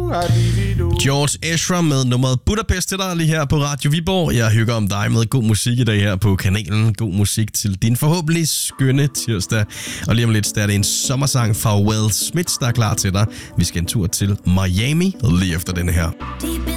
George Ezra med nummeret Budapest til dig lige her på Radio Viborg. Jeg hygger om dig med god musik i dag her på kanalen. God musik til din forhåbentlig skønne tirsdag. Og lige om lidt der er det en sommersang fra Will Smith, der er klar til dig. Vi skal en tur til Miami lige efter denne her.